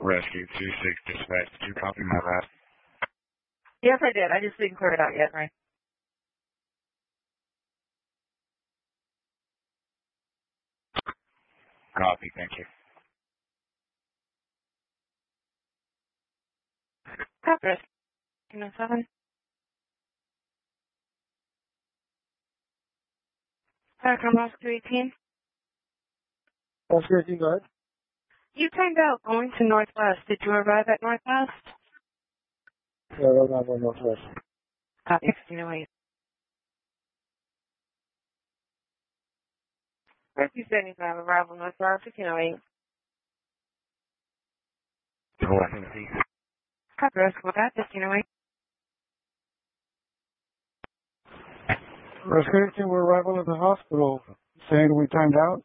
Rescue 26 dispatch. Did you copy my last? Yes, I did. I just didn't clear it out yet, right? Copy, thank you. Copy. 7. Come Rescue 18. Rescue 18, go ahead. You timed out going to Northwest. Did you arrive at Northwest? Yeah, right now going Northwest. Copy. 1508. Rescue 75, arrival Northwest, 1508. Copy. Rescue 1508. Rescue 18, we're arriving at the hospital. Saying we timed out?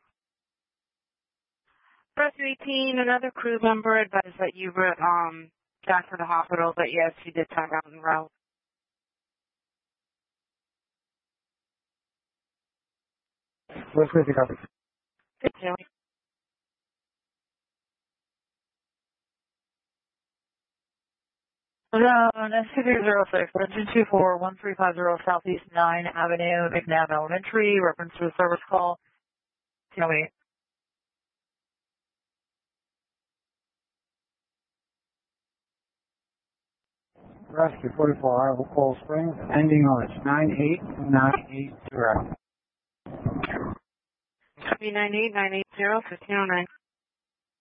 Rescue 18, another crew member advised that you were back to the hospital, but yes, you did time out en route. Rescue 18, copy. 1508. SCP-06, engine 24-1350 Southeast 9 Avenue, McNabb Elementary, reference to a service call. 1508. Rescue 44, arrival Coral Springs, ending on 98980. Copy 98980, 1509.